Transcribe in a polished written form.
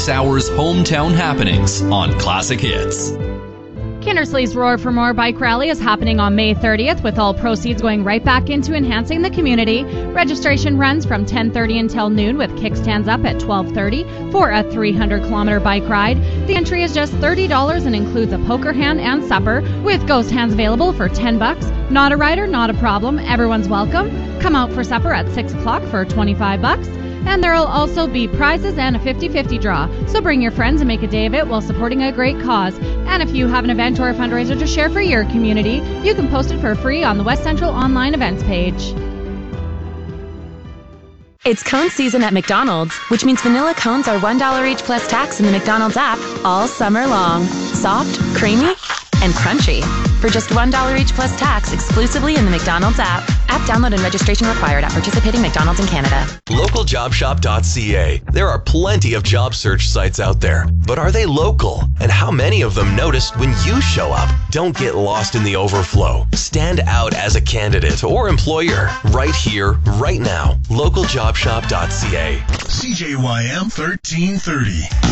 6 hours hometown happenings on Classic Hits. Kindersley's Roar for More bike rally is happening on May 30th, with all proceeds going right back into enhancing the community. Registration runs from 10:30 until noon, with kickstands up at 12:30 for a 300-kilometer bike ride. The entry is just $30 and includes a poker hand and supper, with ghost hands available for $10. Not a rider, not a problem. Everyone's welcome. Come out for supper at 6 o'clock for $25. And there will also be prizes and a 50-50 draw. So bring your friends and make a day of it while supporting a great cause. And if you have an event or a fundraiser to share for your community, you can post it for free on the West Central online events page. It's cone season at McDonald's, which means vanilla cones are $1 each plus tax in the McDonald's app all summer long. Soft, creamy, and crunchy. For just $1 each plus tax exclusively in the McDonald's app. App download and registration required at participating McDonald's in Canada. LocalJobShop.ca. There are plenty of job search sites out there, but are they local? And how many of them notice when you show up? Don't get lost in the overflow. Stand out as a candidate or employer right here, right now. LocalJobShop.ca. CJYM 1330.